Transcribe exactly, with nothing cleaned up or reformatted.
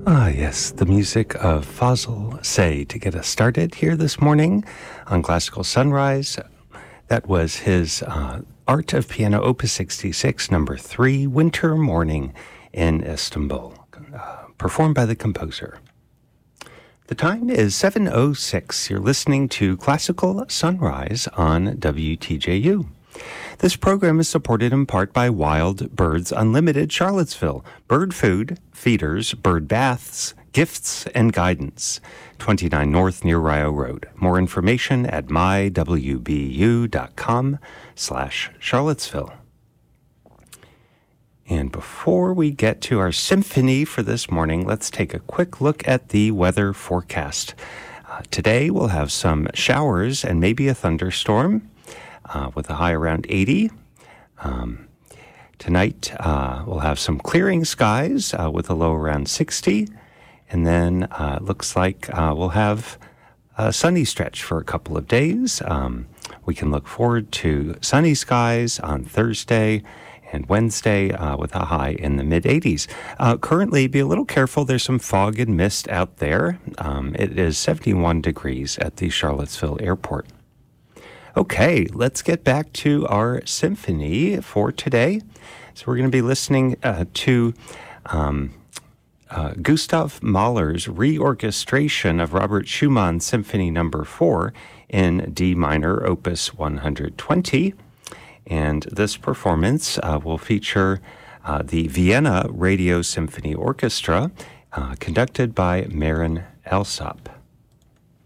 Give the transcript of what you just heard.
Ah, yes, the music of Fazl Say to get us started here this morning on Classical Sunrise. That was his uh, Art of Piano Opus sixty-six, number three, Winter Morning in Istanbul, uh, performed by the composer. The time is seven oh six. You're listening to Classical Sunrise on W T J U. This program is supported in part by Wild Birds Unlimited Charlottesville. Bird food, feeders, bird baths, gifts, and guidance. twenty-nine North near Rio Road. More information at mywbu.com slash Charlottesville. And before we get to our symphony for this morning, let's take a quick look at the weather forecast. Uh, today we'll have some showers and maybe a thunderstorm. Uh, with a high around eighty. Um, tonight, uh, we'll have some clearing skies uh, with a low around sixty. And then uh, it looks like uh, we'll have a sunny stretch for a couple of days. Um, we can look forward to sunny skies on Thursday and Wednesday uh, with a high in the mid eighties. Uh, currently, be a little careful. There's some fog and mist out there. Um, it is seventy-one degrees at the Charlottesville airport. Okay, let's get back to our symphony for today. So we're going to be listening uh, to um, uh, Gustav Mahler's reorchestration of Robert Schumann's Symphony Number Four in D minor, Opus one hundred twenty. And this performance uh, will feature uh, the Vienna Radio Symphony Orchestra, uh, conducted by Marin Alsop.